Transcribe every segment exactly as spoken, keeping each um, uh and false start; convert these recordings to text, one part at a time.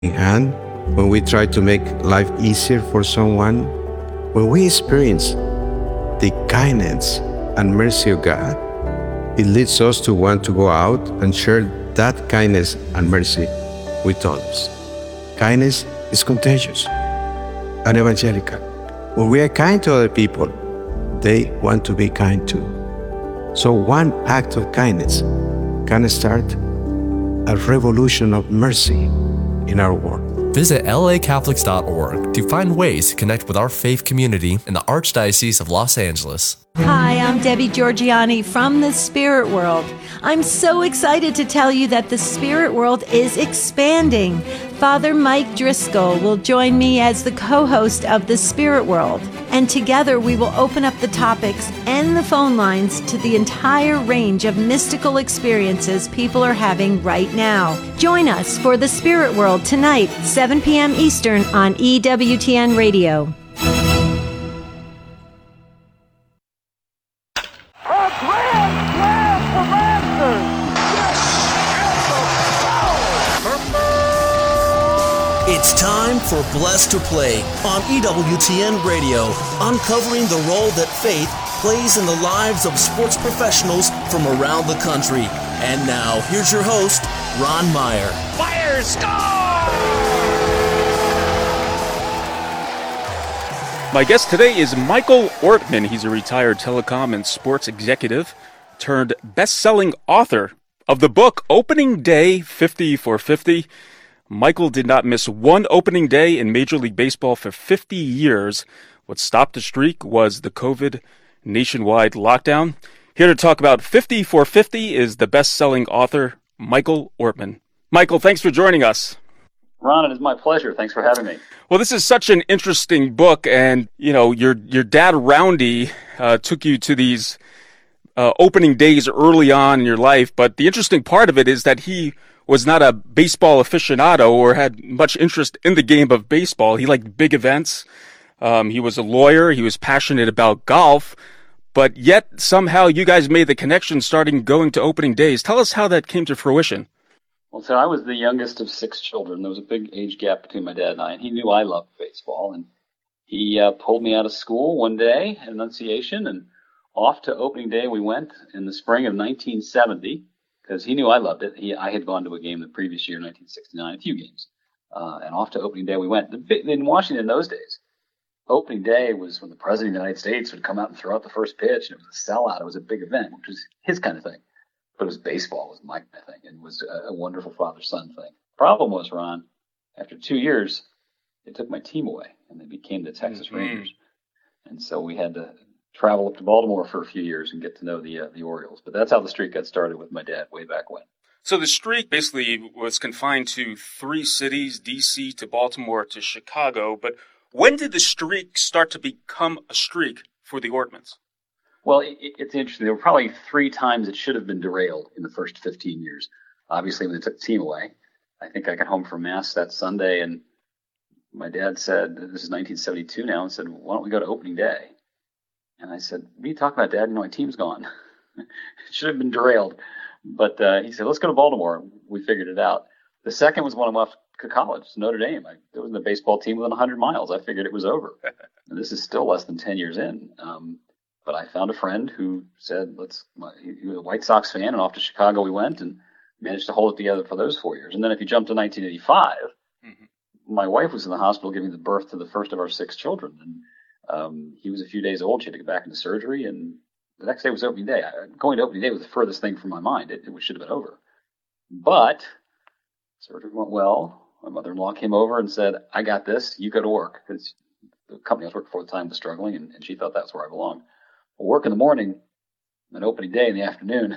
hand, when we try to make life easier for someone, when we experience the kindness and mercy of God, it leads us to want to go out and share that kindness and mercy with others. Kindness is contagious and evangelical. When we are kind to other people, they want to be kind too. So one act of kindness can start a revolution of mercy in our world. Visit L A Catholics dot org to find ways to connect with our faith community in the Archdiocese of Los Angeles. Hi, I'm Debbie Georgiani from the Spirit World. I'm so excited to tell you that the Spirit World is expanding. Father Mike Driscoll will join me as the co-host of the Spirit World, and together we will open up the topics and the phone lines to the entire range of mystical experiences people are having right now. Join us for the Spirit World tonight, seven p.m. Eastern on E W T N Radio. It's time for Blessed to Play on E W T N Radio, uncovering the role that faith plays in the lives of sports professionals from around the country. And now, here's your host, Ron Meyer. Fire, score! My guest today is Michael Ortman. He's a retired telecom and sports executive turned best-selling author of the book Opening Day fifty for fifty. Michael did not miss one opening day in Major League Baseball for fifty years. What stopped the streak was the COVID nationwide lockdown. Here to talk about fifty for fifty is the best-selling author, Michael Ortman. Michael, thanks for joining us. Ron, it is my pleasure. Thanks for having me. Well, this is such an interesting book, and, you know, your your dad, Roundy, uh, took you to these uh, opening days early on in your life, but the interesting part of it is that he was not a baseball aficionado or had much interest in the game of baseball. He liked big events. Um, he was a lawyer. He was passionate about golf, but yet somehow you guys made the connection starting going to opening days. Tell us how that came to fruition. Well, so I was the youngest of six children. There was a big age gap between my dad and I, and he knew I loved baseball. And he uh, pulled me out of school one day at Annunciation, and off to opening day we went in the spring of nineteen seventy, because he knew I loved it. He, I had gone to a game the previous year, nineteen sixty-nine, a few games. Uh, and off to opening day we went. In Washington in those days, opening day was when the President of the United States would come out and throw out the first pitch, and it was a sellout. It was a big event, which was his kind of thing. But it was baseball was my kind of thing, and it was a, a wonderful father-son thing. Problem was, Ron, after two years, they took my team away, and they became the Texas mm-hmm. Rangers. And so we had to travel up to Baltimore for a few years and get to know the uh, the Orioles. But that's how the streak got started with my dad way back when. So the streak basically was confined to three cities, D C to Baltimore to Chicago. But when did the streak start to become a streak for the Ortmans? Well, it, it's interesting. There were probably three times it should have been derailed in the first fifteen years. Obviously, when they took the team away, I think I got home from Mass that Sunday, and my dad said, this is nineteen seventy-two now, and said, why don't we go to opening day? And I said, what are you talking about, Dad? You know, my team's gone. It should have been derailed. But uh, he said, let's go to Baltimore. We figured it out. The second was when I went off to college, Notre Dame. I, there wasn't a baseball team within one hundred miles. I figured it was over. And this is still less than ten years in. Um, but I found a friend who said, let's, he was a White Sox fan, and off to Chicago we went and managed to hold it together for those four years. And then if you jump to nineteen eighty-five, mm-hmm. my wife was in the hospital giving the birth to the first of our six children. And Um, he was a few days old. She had to go back into surgery, and the next day was opening day. I, going to opening day was the furthest thing from my mind. It, it should have been over. But surgery went well. My mother-in-law came over and said, I got this. You go to work. Because the company I was working for at the time was struggling, and, and she thought that's where I belonged. Well, work in the morning, and opening day in the afternoon.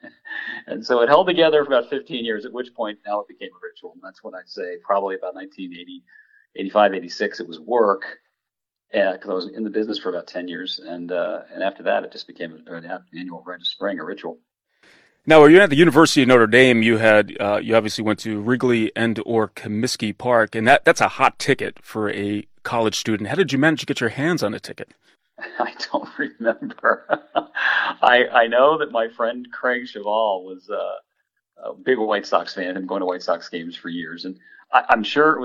And so it held together for about fifteen years, at which point now it became a ritual. And that's when I'd say probably about nineteen eighty, eighty-five, eighty-six, it was work. Yeah, because I was in the business for about ten years, and uh, and after that, it just became an annual rite of spring, a ritual. Now, when you were at the University of Notre Dame, you had uh, you obviously went to Wrigley and or Comiskey Park, and that, that's a hot ticket for a college student. How did you manage to get your hands on a ticket? I don't remember. I I know that my friend Craig Cheval was uh, a big White Sox fan and going to White Sox games for years, and I, I'm sure